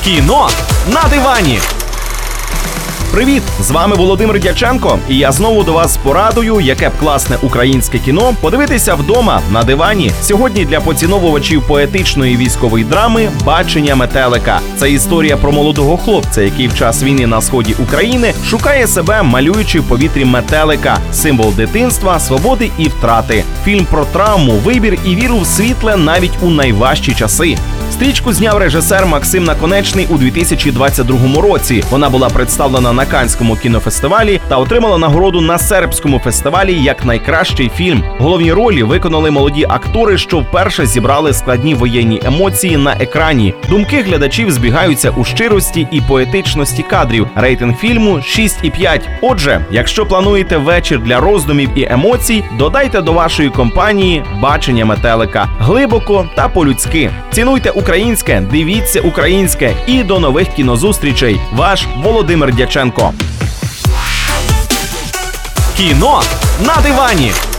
Кіно на дивані. Привіт! З вами Володимир Дяченко, і я знову до вас з порадою, яке б класне українське кіно подивитися вдома на дивані. Сьогодні для поціновувачів поетичної військової драми «Бачення метелика». Це історія про молодого хлопця, який в час війни на сході України шукає себе, малюючи в повітрі метелика – символ дитинства, свободи і втрати. Фільм про травму, вибір і віру в світле навіть у найважчі часи. Стрічку зняв режисер Максим Наконечний у 2022 році. Вона була представлена на Каннському кінофестивалі та отримала нагороду на Сербському фестивалі як найкращий фільм. Головні ролі виконали молоді актори, що вперше зібрали складні воєнні емоції на екрані. Думки глядачів збігаються у щирості і поетичності кадрів. Рейтинг фільму 6,5. Отже, якщо плануєте вечір для роздумів і емоцій, додайте до вашої компанії «Бачення метелика» глибоко та по-людськи. Цінуйте українське, дивіться українське і до нових кінозустрічей. Ваш Володимир Дяченко. Кіно на дивані.